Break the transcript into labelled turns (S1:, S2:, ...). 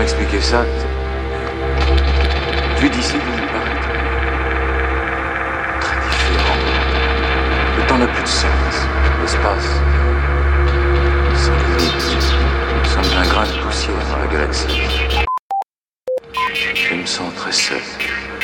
S1: Comment expliquer ça? Vu d'ici, vous me paraît très différent. Le temps n'a plus de sens. L'espace